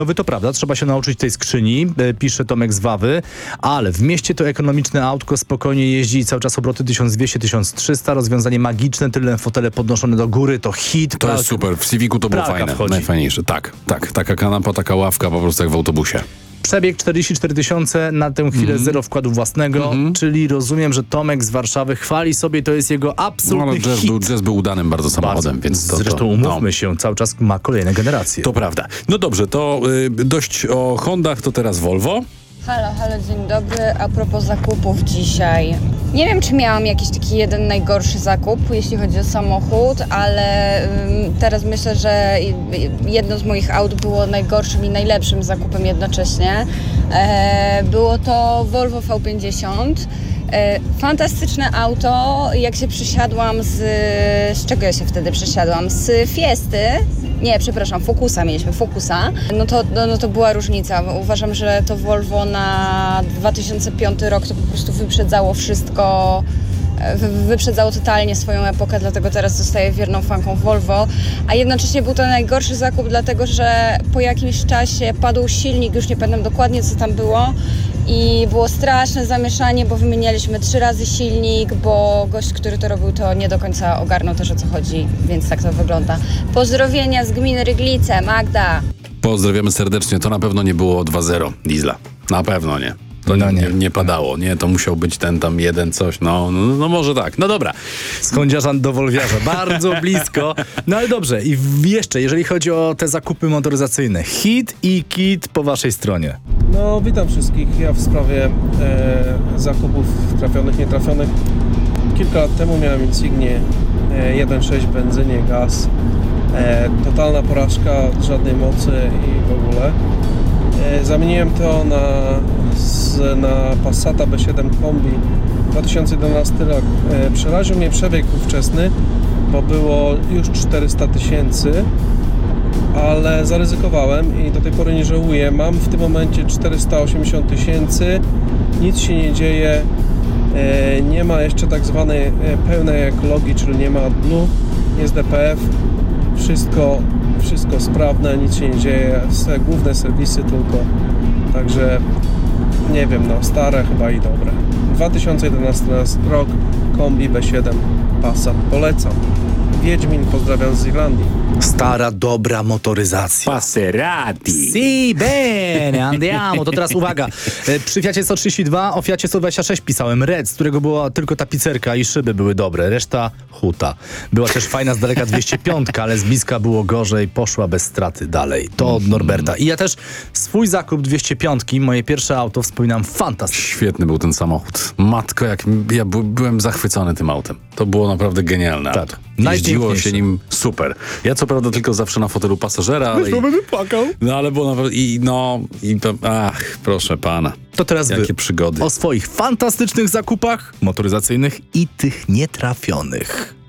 To prawda, trzeba się nauczyć tej skrzyni, pisze Tomek z Wawy, ale w mieście to ekonomiczne autko spokojnie jeździ i cały czas obroty 1200-1300, rozwiązanie magiczne, tylne fotele podnoszone do góry, to hit. To jest super, w Civicu to było fajne, najfajniejsze. Tak, taka kanapa, taka ławka po prostu jak w autobusie. Przebieg 44 000, na tę chwilę zero wkładu własnego, czyli rozumiem, że Tomek z Warszawy chwali sobie, to jest jego absolutny hit. Jazz był udanym bardzo samochodem, więc Zresztą umówmy się, cały czas ma kolejne generacje. To prawda. No dobrze, to dość o Hondach, to teraz Volvo. Halo, dzień dobry. A propos zakupów dzisiaj. Nie wiem, czy miałam jakiś taki jeden najgorszy zakup, jeśli chodzi o samochód, ale teraz myślę, że jedno z moich aut było najgorszym i najlepszym zakupem jednocześnie. Było to Volvo V50. Fantastyczne auto. Jak się przesiadłam z czego ja się wtedy przesiadłam? Z Fiesty. Nie, przepraszam, Focusa, mieliśmy Focusa. No to była różnica. Uważam, że to Volvo na 2005 rok to po prostu wyprzedzało wszystko, wyprzedzało totalnie swoją epokę, dlatego teraz zostaję wierną fanką Volvo. A jednocześnie był to najgorszy zakup, dlatego że po jakimś czasie padł silnik, już nie pamiętam dokładnie co tam było. I było straszne zamieszanie, bo wymienialiśmy 3 razy silnik, bo gość, który to robił, to nie do końca ogarnął też o co chodzi, więc tak to wygląda. Pozdrowienia z gminy Ryglice, Magda. Pozdrawiamy serdecznie, to na pewno nie było 2.0 diesla. Na pewno nie. To nie padało, nie? To musiał być ten tam jeden coś, no może tak. No dobra. Z chądziarza do wolwiarza, bardzo blisko. No ale dobrze, i jeszcze, jeżeli chodzi o te zakupy motoryzacyjne, hit i kit po waszej stronie. No, witam wszystkich. Ja w sprawie zakupów trafionych, nietrafionych. Kilka lat temu miałem Insignię 1.6 benzynie, gaz. Totalna porażka, żadnej mocy i w ogóle. Zamieniłem to na Passata B7 Kombi 2011 rok. Przeraził mnie przebieg ówczesny, bo było już 400 000, ale zaryzykowałem i do tej pory nie żałuję. Mam w tym momencie 480 000, nic się nie dzieje, nie ma jeszcze tak zwanej pełnej ekologii, czyli nie ma AdBlue, jest DPF, wszystko sprawne, nic się nie dzieje, główne serwisy tylko, także nie wiem, no stare chyba i dobre. 2011 rok, Kombi B7 Passat, polecam. Wiedźmin, pozdrawiam z Irlandii. Stara, dobra motoryzacja. Passerati. Si, bene, andiamo. To teraz uwaga. Przy Fiacie 132 o Fiacie 126 pisałem Red, z którego była tylko tapicerka i szyby były dobre. Reszta huta. Była też fajna z daleka 205, ale z bliska było gorzej. Poszła bez straty dalej. To od Norberta. I ja też swój zakup 205, moje pierwsze auto, wspominam fantastycznie. Świetny był ten samochód. Matko, jak ja byłem zachwycony tym autem. To było naprawdę genialne. Tak. Jeździło się nim super. Ja co prawda tylko zawsze na fotelu pasażera, ale... będę płakał. No ale było naprawdę... Ach, proszę pana. To teraz jakie przygody. O swoich fantastycznych zakupach motoryzacyjnych i tych nietrafionych.